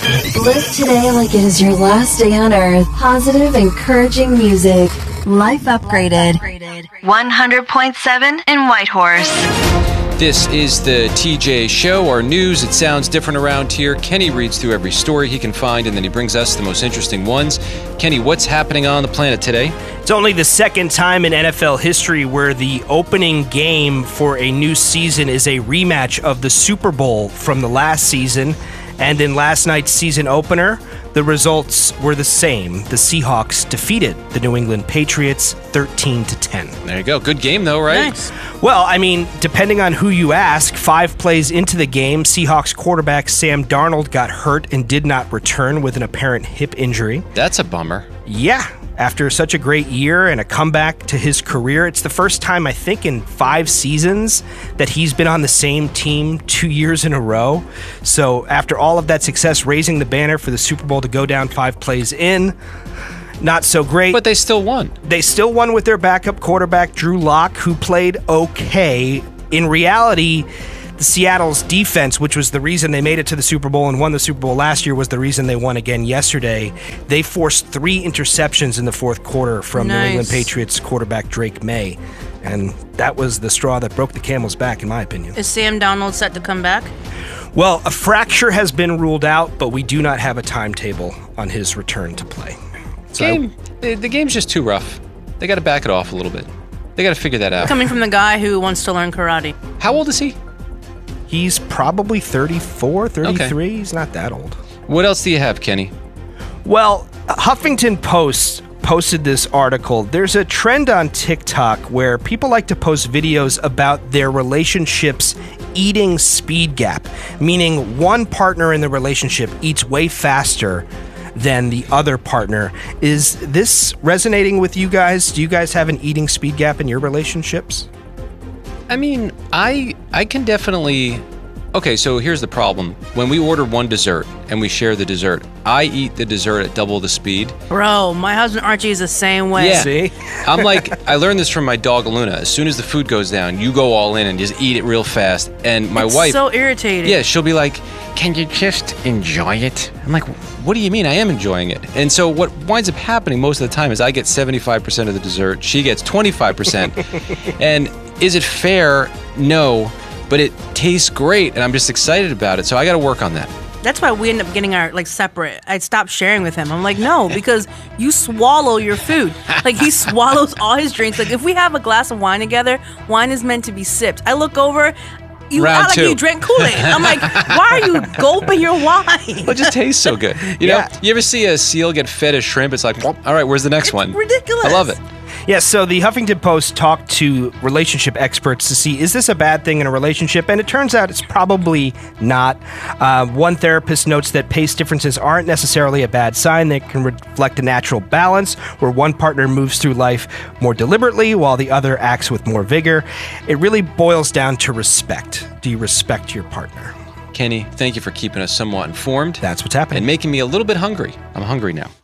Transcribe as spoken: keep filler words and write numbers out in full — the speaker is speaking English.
Live today like it is your last day on Earth. Positive, encouraging music. Life Upgraded. one hundred point seven in Whitehorse. This is the T J Show, our news. It sounds different around here. Kenny reads through every story he can find, and then he brings us the most interesting ones. Kenny, what's happening on the planet today? It's only the second time in N F L history where the opening game for a new season is a rematch of the Super Bowl from the last season. And in last night's season opener, the results were the same. The Seahawks defeated the New England Patriots thirteen to ten. There you go. Good game, though, right? Nice. Well, I mean, depending on who you ask, five plays into the game, Seahawks quarterback Sam Darnold got hurt and did not return with an apparent hip injury. That's a bummer. Yeah. After such a great year and a comeback to his career, it's the first time, I think, in five seasons that he's been on the same team two years in a row. So after all of that success, raising the banner for the Super Bowl to go down five plays in, not so great. But they still won. They still won with their backup quarterback, Drew Lock, who played okay. In reality, the Seattle's defense, which was the reason they made it to the Super Bowl and won the Super Bowl last year, was the reason they won again yesterday. They forced three interceptions in the fourth quarter from Nice. New England Patriots quarterback Drake May. And that was the straw that broke the camel's back, in my opinion. Is Sam Darnold set to come back? Well, a fracture has been ruled out, but we do not have a timetable on his return to play. So Game, the, the game's just too rough. They got to back it off a little bit. They got to figure that out. Coming from the guy who wants to learn karate. How old is he? He's probably thirty-four, thirty-three. Okay. He's not that old. What else do you have, Kenny? Well, Huffington Post posted this article. There's a trend on TikTok where people like to post videos about their relationship's eating speed gap, meaning one partner in the relationship eats way faster than the other partner. Is this resonating with you guys? Do you guys have an eating speed gap in your relationships? I mean, I I can definitely... Okay, so here's the problem. When we order one dessert and we share the dessert, I eat the dessert at double the speed. Bro, my husband Archie is the same way. Yeah. See? I'm like, I learned this from my dog Luna. As soon as the food goes down, you go all in and just eat it real fast. And my It's wife... so irritating. Yeah, she'll be like, can you just enjoy it? I'm like, what do you mean? I am enjoying it. And so what winds up happening most of the time is I get seventy-five percent of the dessert. She gets twenty-five percent. And is it fair? No. But it tastes great, and I'm just excited about it. So I got to work on that. That's why we end up getting our, like, separate. I stopped sharing with him. I'm like, no, because you swallow your food. Like, he swallows all his drinks. Like, if we have a glass of wine together, wine is meant to be sipped. I look over, you Round act like two. you drank Kool-Aid. I'm like, why are you gulping your wine? Well, it just tastes so good. You Yeah. know, you ever see a seal get fed a shrimp? It's like, all right, where's the next It's one? ridiculous. I love it. Yeah, so the Huffington Post talked to relationship experts to see, is this a bad thing in a relationship? And it turns out it's probably not. Uh, one therapist notes that pace differences aren't necessarily a bad sign. They can reflect a natural balance where one partner moves through life more deliberately while the other acts with more vigor. It really boils down to respect. Do you respect your partner? Kenny, thank you for keeping us somewhat informed. That's what's happening. And making me a little bit hungry. I'm hungry now.